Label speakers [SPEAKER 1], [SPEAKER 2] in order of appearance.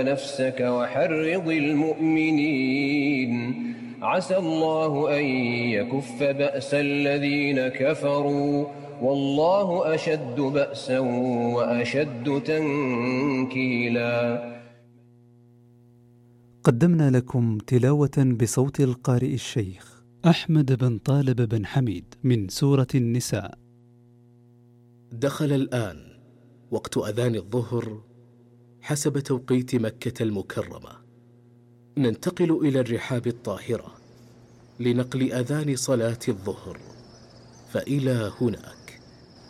[SPEAKER 1] نفسك وحرض المؤمنين عسى الله أن يكف بأس الذين كفروا والله أشد بأسا وأشد تنكيلا.
[SPEAKER 2] قدمنا لكم تلاوة بصوت القارئ الشيخ أحمد بن طالب بن حميد من سورة النساء.
[SPEAKER 3] دخل الآن وقت أذان الظهر حسب توقيت مكة المكرمة. ننتقل إلى الرحاب الطاهرة لنقل أذان صلاة الظهر، فإلى هناك.